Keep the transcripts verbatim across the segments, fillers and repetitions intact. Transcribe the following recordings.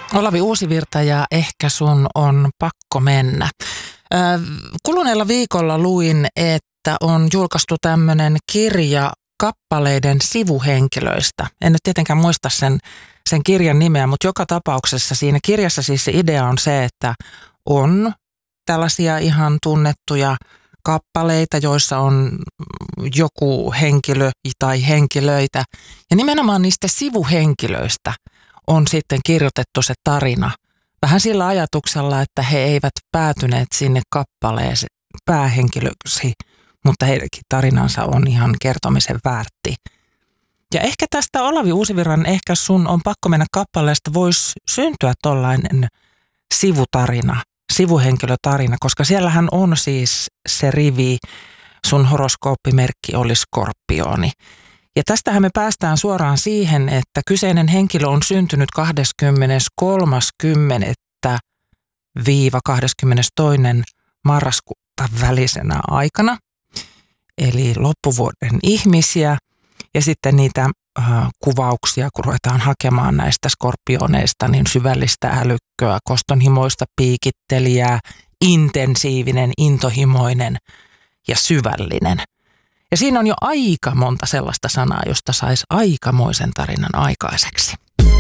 Olavi Uusivirta ja Ehkä sun on pakko mennä. Kuluneella viikolla luin, että on julkaistu tämmöinen kirja kappaleiden sivuhenkilöistä. En nyt tietenkään muista sen, sen kirjan nimeä, mutta joka tapauksessa siinä kirjassa siis se idea on se, että on tällaisia ihan tunnettuja kappaleita, joissa on joku henkilö tai henkilöitä. Ja nimenomaan niistä sivuhenkilöistä on sitten kirjoitettu se tarina. Vähän sillä ajatuksella, että he eivät päätyneet sinne kappaleen päähenkilöksi, mutta heidänkin tarinansa on ihan kertomisen väärti. Ja ehkä tästä Olavi Uusivirran Ehkä sun on pakko mennä kappaleesta voisi syntyä tollainen sivutarina, sivuhenkilötarina, koska siellähän on siis se rivi, sun horoskooppimerkki oli Skorpioni. Ja tästähän me päästään suoraan siihen, että kyseinen henkilö on syntynyt kahdeskymmeneskolmas kymmenettä kahdeskymmenestoinen marraskuuta välisenä aikana. Eli loppuvuoden ihmisiä ja sitten niitä äh, kuvauksia, kun ruvetaan hakemaan näistä skorpioneista, niin syvällistä älykköä, kostonhimoista piikittelijää, intensiivinen, intohimoinen ja syvällinen. Ja siinä on jo aika monta sellaista sanaa, josta saisi aikamoisen tarinan aikaiseksi.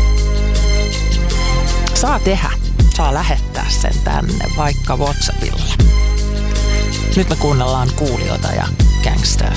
Saa tehdä, saa lähettää sen tänne vaikka WhatsAppilla. Nyt me kuunnellaan Kuulijoita ja Gangsters.